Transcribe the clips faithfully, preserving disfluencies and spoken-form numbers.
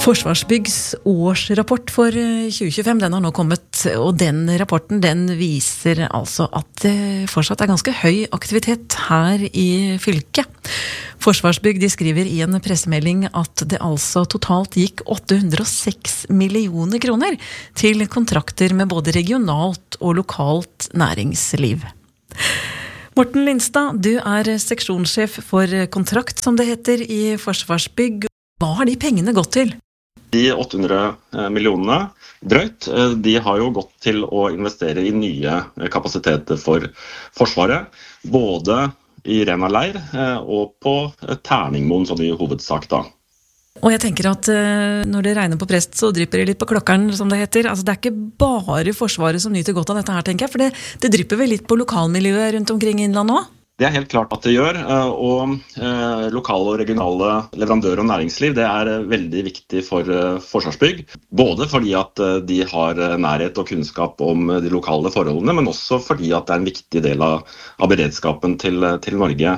Forsvarsbyggs årsrapport for tjue tjuefem, den har nå kommet, og den rapporten den viser altså at det fortsatt er ganske høy aktivitet her i fylket. Forsvarsbygg de skriver i en pressemelding at det altså totalt gikk åtte hundre og seks millioner kroner til kontrakter med både regionalt og lokalt næringsliv. Morten Lindstad, du er seksjonssjef for kontrakt, som det heter, i Forsvarsbygg. Hva har de pengene gått til? De åtte hundre millionene drøyt, de har jo gått til å investere i nye kapasiteter for Forsvaret, både i Rena leir og på Terningmoen, som i hovedsak da. Og jeg tenker at når det regner på prest, så drypper det litt på klokkeren, som det heter. Altså, det er ikke bare Forsvaret som nyter godt av dette her, tenker jeg, for det, det drypper vel litt på lokalmiljøet rundt omkring i Innlandet også? Det er helt klart at det gjør, og lokale og regionale leverandører og næringsliv, det er veldig viktig for Forsvarsbygg. Både fordi at de har nærhet og kunnskap om de lokale forholdene, men også fordi at det er en viktig del av, av beredskapen til, til Norge.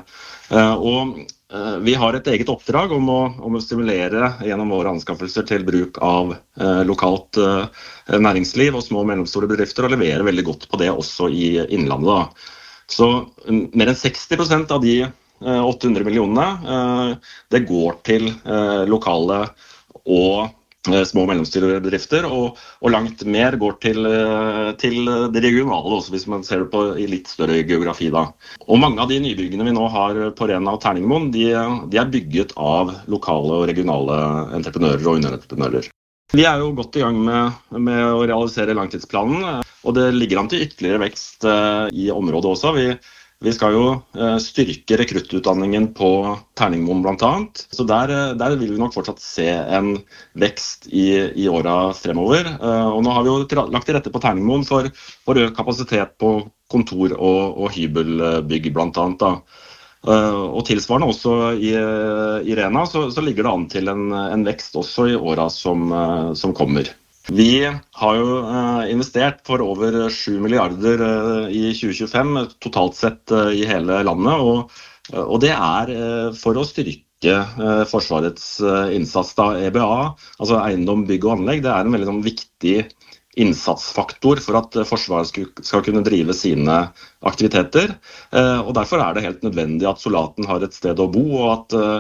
Og vi har et eget oppdrag om å, om å stimulere gjennom våre anskaffelser til bruk av lokalt næringsliv og små og mellomstore bedrifter, og levere veldig godt på det også i Innlandet da. Så mer enn seksti prosent av de åtte hundre millionene, det går til lokale og små og mellomstore bedrifter, og, og langt mer går til, til det regionale også, hvis man ser det på i litt større geografi da. Og mange av de nybyggene vi nå har på Rena og Terningmoen, de, de er bygget av lokale og regionale entreprenører og underentreprenører. Vi er jo godt i gang med, med å realisere langtidsplanen, og det ligger an til ytterligere vekst uh, i området også. Vi, vi skal jo uh, styrke rekruttutdanningen på Terningmoen blant annet, så der, der vil vi nok fortsatt se en vekst i, i årene fremover. Uh, og nå har vi jo lagt til rette på Terningmoen for, for økt kapasitet på kontor- og, og hybelbygg blant annet da. Uh, og tilsvarende også i, i Rena så, så ligger det an til en, en vekst også i årene som, uh, som kommer. Vi har jo uh, investert for over sju milliarder uh, i tjue tjuefem totalt sett uh, i hele landet, og, uh, og det er uh, for å styrke uh, Forsvarets uh, innsats da. E B A, altså eiendom, bygg og anlegg, det er en veldig sånn, viktig innsatsfaktor for at Forsvaret skal kunne drive sine aktiviteter. Og derfor er det helt nødvendig at soldaten har et sted å bo, og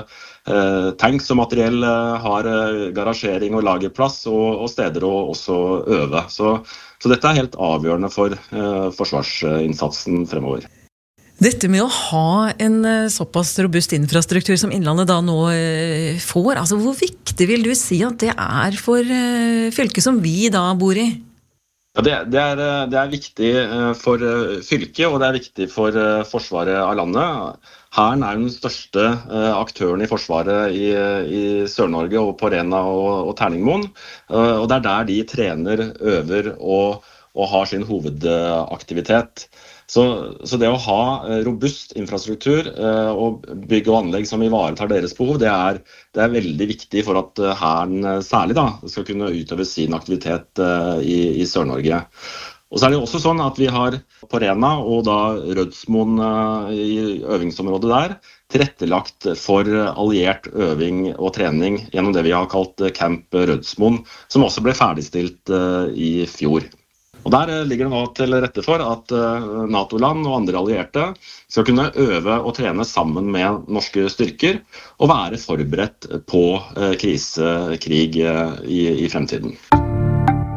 at tanks og materiell har garasjering og lagerplass og steder å også øve. Så, så dette er helt avgjørende for forsvarsinnsatsen fremover. Dette med å ha en såpass robust infrastruktur som Innlandet da nå får, altså hvor viktig vil du si at det er for fylket som vi da bor i? Ja, det, det, er, det er viktig for fylket, og det er viktig for forsvaret av landet. Hæren er den største aktøren i forsvaret i, i Sør-Norge og på Rena og, og Terningmoen, og det er der de trener, øver og, og har sin hovedaktivitet. Så, så det å ha robust infrastruktur eh, og bygg og anlegg som ivaretar deres behov, det er, det er veldig viktig for at Hæren særlig da, skal kunne utøve sin aktivitet eh, i, i Sør-Norge. Og så er det også sånn at vi har på Rena og da Rødsmoen eh, i øvingsområdet der, tilrettelagt for alliert øving og trening gjennom det vi har kalt Camp Rødsmoen, som også ble ferdigstilt eh, i fjor. Og der ligger det nå til rette for at NATO-land og andre allierte skal kunne øve og trene sammen med norske styrker og være forberedt på krise, krig i, i fremtiden.